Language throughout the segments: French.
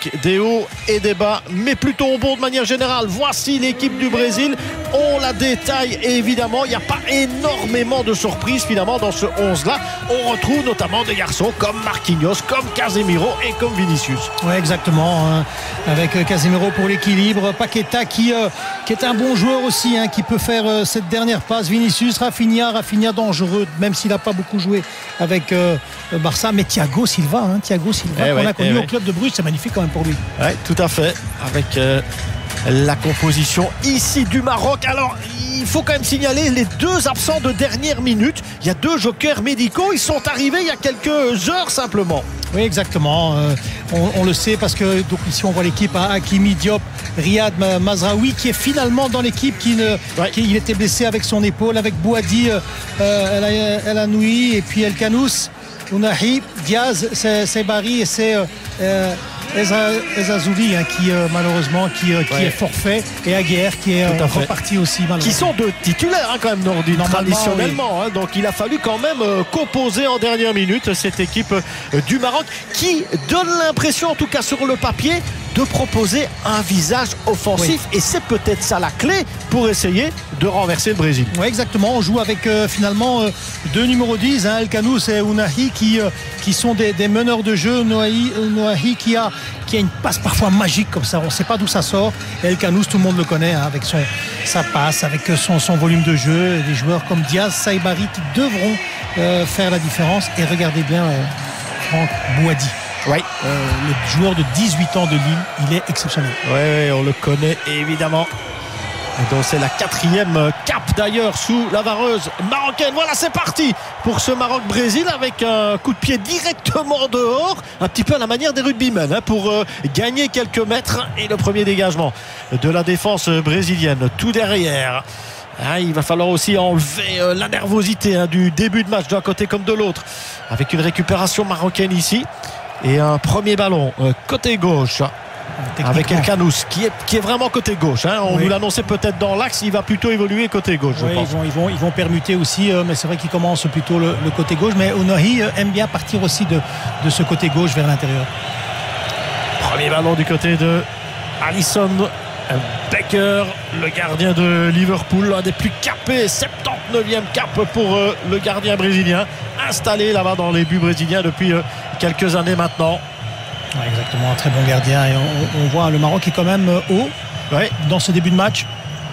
avec des hauts et des bas, mais plutôt bon de manière générale. Voici l'équipe du Brésil. On la détaille et évidemment, il n'y a pas énormément de surprises finalement dans ce 11-là. On retrouve notamment des garçons comme Marquinhos, comme Casemiro et comme Vinicius. Oui, exactement. Avec Casemiro pour l'équilibre. Paqueta qui est un bon joueur aussi, qui peut faire cette dernière passe. Vinicius, Rafinha dangereux, même s'il n'a pas beaucoup joué avec Barça. Mais Thiago Silva qu'on a connu au club de Bruges, c'est magnifique quand même pour lui. Oui, tout à fait. Avec la composition ici du Maroc. Alors, il faut quand même signaler les deux absents de dernière minute. Il y a deux jokers médicaux. Ils sont arrivés il y a quelques heures simplement. Oui, exactement. On le sait parce que donc ici on voit l'équipe à Hakimi, Diop, Riyad Mazraoui qui est finalement dans l'équipe il était blessé avec son épaule, avec Bouhaddi, El Anoui et puis El Kanous, Ounahi, Diaz, c'est Barry et c'est Ezazouli qui malheureusement est forfait, et Aguer qui est reparti aussi malheureusement. Qui sont deux titulaires quand même Nordine traditionnellement, oui. Donc il a fallu quand même composer en dernière minute cette équipe du Maroc qui donne l'impression, en tout cas sur le papier, de proposer un visage offensif, et c'est peut-être ça la clé pour essayer de renverser le Brésil. Oui, exactement. On joue avec finalement deux numéros 10, El Kanous et Ounahi qui sont des meneurs de jeu. Ounahi qui a une passe parfois magique comme ça, on ne sait pas d'où ça sort. Et El Kanous, tout le monde le connaît, avec sa passe, avec son volume de jeu. Des joueurs comme Diaz, Saibari qui devront faire la différence. Et regardez bien Franck Bouhaddi. Oui. Le joueur de 18 ans de Lille, il est exceptionnel. Oui, on le connaît évidemment. Et donc c'est la 4e cape d'ailleurs sous la vareuse marocaine. Voilà, c'est parti pour ce Maroc-Brésil avec un coup de pied directement dehors, un petit peu à la manière des rugbymen, pour gagner quelques mètres. Et le premier dégagement de la défense brésilienne tout derrière. Il va falloir aussi enlever la nervosité du début de match d'un côté comme de l'autre, avec une récupération marocaine ici et un premier ballon côté gauche avec El Kanous qui est vraiment côté gauche. On nous l'annonçait peut-être dans l'axe, il va plutôt évoluer côté gauche, je pense. Ils vont permuter aussi, mais c'est vrai qu'il commence plutôt le côté gauche. Mais Ounahi aime bien partir aussi de ce côté gauche vers l'intérieur. Premier ballon du côté de Alisson Becker, le gardien de Liverpool, l'un des plus capés, 79e cap pour le gardien brésilien, installé là-bas dans les buts brésiliens depuis quelques années maintenant. Ouais, exactement, un très bon gardien, et on voit le Maroc est quand même haut dans ce début de match.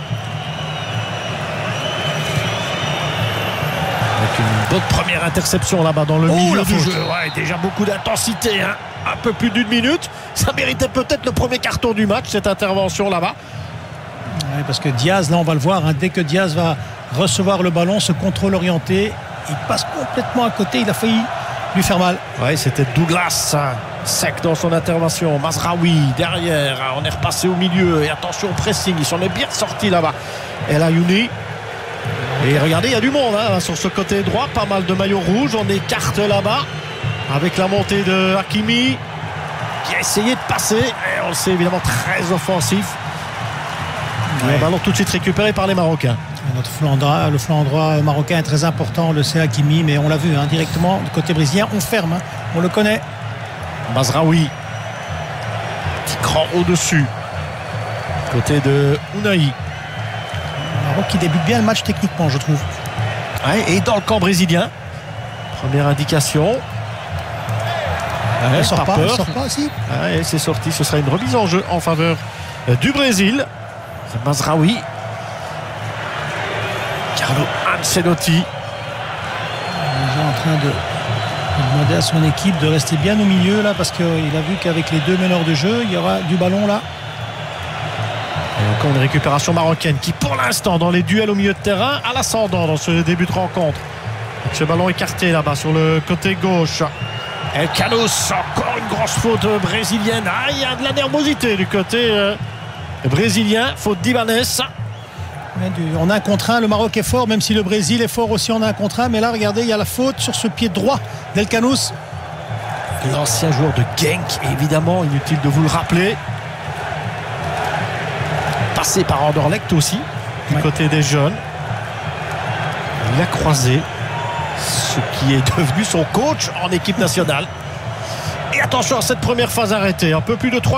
Avec une bonne première interception là-bas dans le milieu du jeu. Déjà beaucoup d'intensité, un peu plus d'une minute. Ça méritait peut-être le premier carton du match, cette intervention là-bas. Oui, parce que Diaz, là on va le voir, dès que Diaz va recevoir le ballon, ce contrôle orienté, il passe complètement à côté, il a failli lui faire mal. Oui, c'était Douglas sec dans son intervention. Mazraoui derrière, on est repassé au milieu et attention au pressing, ils s'en est bien sortis là-bas. El Ayouni, et regardez, il y a du monde sur ce côté droit, pas mal de maillots rouges, on écarte là-bas avec la montée de Hakimi qui a essayé de passer, et on le sait évidemment très offensif. Le ballon tout de suite récupéré par les Marocains. Le flanc droit marocain est très important, on le sait, Hakimi, mais on l'a vu directement du côté brésilien, on ferme, on le connaît. Mazraoui, petit cran au-dessus côté de Ounahi. Maroc qui débute bien le match techniquement, je trouve. Et dans le camp brésilien, première indication. Il sort pas aussi. C'est sorti, ce sera une remise en jeu en faveur du Brésil. C'est Mazraoui, Carlo Ancelotti déjà en train de demander à son équipe de rester bien au milieu là, parce qu'il a vu qu'avec les deux meneurs de jeu il y aura du ballon là. Et encore une récupération marocaine qui pour l'instant dans les duels au milieu de terrain à l'ascendant dans ce début de rencontre. Avec ce ballon écarté là-bas sur le côté gauche. El Kanous, encore une grosse faute brésilienne. Il y a de la nervosité du côté brésilien, faute d'Ibanez. En 1 contre 1, le Maroc est fort, même si le Brésil est fort aussi en 1 contre 1. Mais là, regardez, il y a la faute sur ce pied droit d'El Kanous. L'ancien joueur de Genk, évidemment, inutile de vous le rappeler. Passé par Anderlecht aussi, du côté des jeunes. Il a croisé ce qui est devenu son coach en équipe nationale. Et attention à cette première phase arrêtée, un peu plus de 3